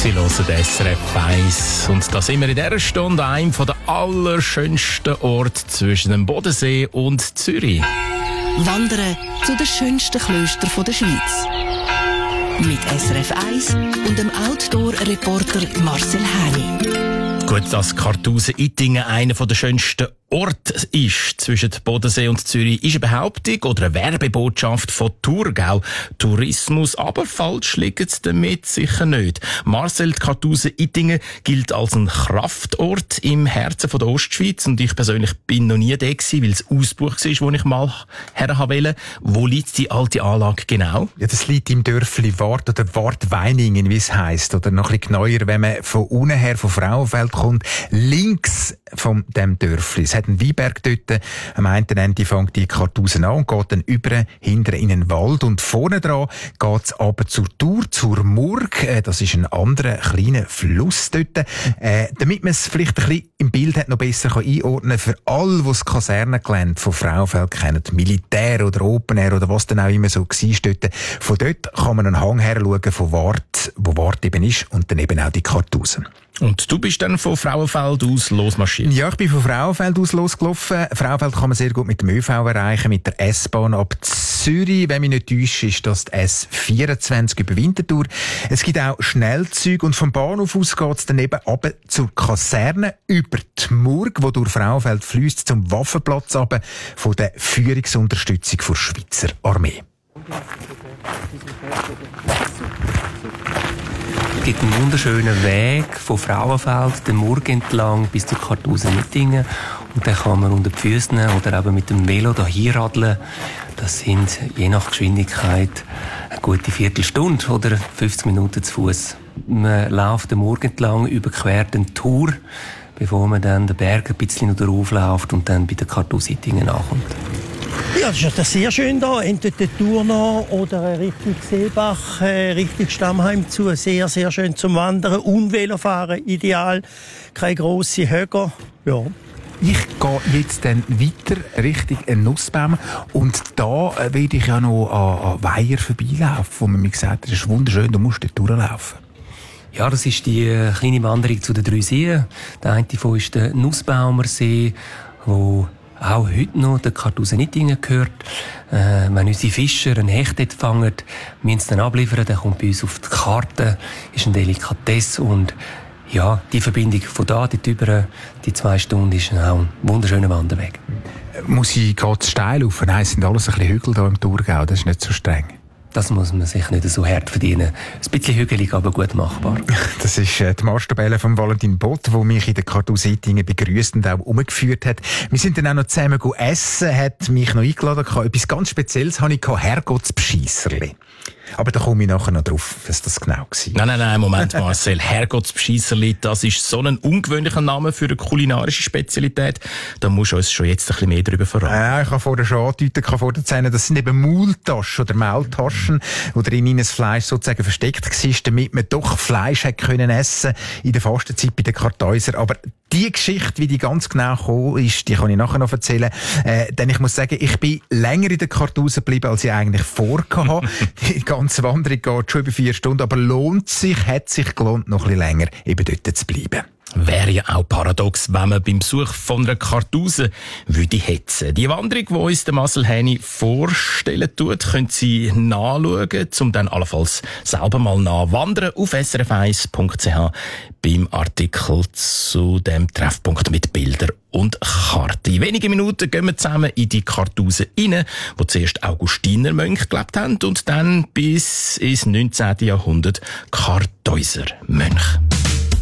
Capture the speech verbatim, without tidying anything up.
Sie hören S R F eins. Und da sind wir in dieser Stunde an einem der allerschönsten Orte zwischen dem Bodensee und Zürich. Wandern zu den schönsten Klöstern der Schweiz. Mit S R F eins und dem Outdoor-Reporter Marcel Häni. Gut, dass Kartusen-Ittigen einer der schönsten Orte ist zwischen Bodensee und Zürich, ist eine Behauptung oder eine Werbebotschaft von Thurgau. Tourismus, aber falsch liegt es damit sicher nicht. Marcel, die Kartusen-Ittigen gilt als ein Kraftort im Herzen von der Ostschweiz und ich persönlich bin noch nie da gewesen, weil es ausgebucht war, wo ich mal her wollte. Wo liegt die alte Anlage genau? Ja, das liegt im Dörfli Wart oder Wartweiningen, wie es heisst. Oder noch ein bisschen genauer, wenn man von unten her, von Frauenfeld kommt, links von dem Dörfli. Es hat einen Weinberg dort. Am einen Ende fängt die Kartusen an und geht dann über, hinten in einen Wald. Und vorne dran geht es aber zur Tour, zur Murg. Das ist ein anderer kleiner Fluss dort. Äh, damit man es vielleicht ein bisschen im Bild hat, noch besser einordnen kann, für alle, die das Kasernengelände von Frauenfeld kennen, Militär oder Open Air oder was dann auch immer so war dort. Von dort kann man einen Hang her schauen, von Wart, wo Wart eben ist, und dann eben auch die Kartusen. Und du bist dann von Frauenfeld aus losmarschiert? Ja, ich bin von Frauenfeld aus losgelaufen. Frauenfeld kann man sehr gut mit dem ÖV erreichen, mit der S-Bahn ab Zürich. Wenn mich nicht täuscht, ist das die S vierundzwanzig über Winterthur. Es gibt auch Schnellzüge und vom Bahnhof aus geht es dann eben runter zur Kaserne über die Murg, die durch Frauenfeld fließt, zum Waffenplatz runter von der Führungsunterstützung der Schweizer Armee. Es gibt einen wunderschönen Weg von Frauenfeld, den Murg entlang bis zu Kartusen-Ittigen. Und dann kann man unter die Füße oder eben mit dem Velo hier radeln. Das sind je nach Geschwindigkeit eine gute Viertelstunde oder fünfzig Minuten zu Fuß. Man läuft den Murg entlang, überquert den Tour, bevor man dann den Berg ein bisschen noch raufläuft und dann bei den Kartusen-Ittigen ankommt. Ja, das ist sehr schön da. Entweder die Tour noch oder Richtung Seebach, äh, Richtung Stammheim zu. Sehr, sehr schön zum Wandern und Velofahren. Ideal. Keine grossen Höcker. Ja. Ich gehe jetzt dann weiter Richtung Nussbaum und da äh, werde ich ja noch an, an Weiher vorbeilaufen, wo man mir gesagt hat, das ist wunderschön, du musst dort durchlaufen. Ja, das ist die äh, kleine Wanderung zu den drei Seen. Der eine davon ist der Nussbaumer See, wo auch heute noch der Kartusen-Ittigen gehört. Äh, wenn unsere Fischer einen Hecht dort fangen, müssen sie dann abliefern, der kommt bei uns auf die Karte, ist eine Delikatesse und ja, die Verbindung von da, dort über die zwei Stunden, ist auch ein wunderschöner Wanderweg. Muss ich ganz steil laufen? Nein, es sind alles ein bisschen Hügel hier im Thurgau, das ist nicht so streng. Das muss man sich nicht so hart verdienen. Ein bisschen hügelig, aber gut machbar. Das ist äh, die Marschtabelle von Valentin Bott, der mich in der Kartusen-Ittigen begrüßt und auch umgeführt hat. Wir sind dann auch noch zusammen essen, hat mich noch eingeladen. Etwas ganz Spezielles hatte ich, Herrgottsbescheisserli. Aber da komme ich nachher noch drauf, was das genau war. Nein, nein, nein, Moment, Marcel. Herrgottsbescheisserli, das ist so ein ungewöhnlicher Name für eine kulinarische Spezialität. Da musst du uns schon jetzt ein bisschen mehr darüber verraten. Ja, ich kann vorher schon andeuten, ich kann vorher sagen, das sind eben Maultaschen oder Maultaschen, wo drin das Fleisch sozusagen versteckt war, damit man doch Fleisch hätte können essen in der Fastenzeit bei den Kartäuser. Aber die Geschichte, wie die ganz genau gekommen ist, die kann ich nachher noch erzählen. Äh, denn ich muss sagen, ich bin länger in der Kartusen geblieben, als ich eigentlich vorgehabt. Die ganze Wanderung geht schon über vier Stunden, aber lohnt sich, hat sich gelohnt, noch ein bisschen länger eben dort zu bleiben. Wäre ja auch paradox, wenn man beim Besuch von einer Kartuse würde hetzen. Die Wanderung, die uns der Marcel Häni vorstellen tut, können Sie nachschauen, um dann allenfalls selber mal nachwandern auf s r f eins punkt c h beim Artikel zu dem Treffpunkt mit Bildern und Karte. In wenigen Minuten gehen wir zusammen in die Kartuse rein, wo zuerst Augustinermönche gelebt haben und dann bis ins neunzehnten Jahrhundert Kartäusermönche.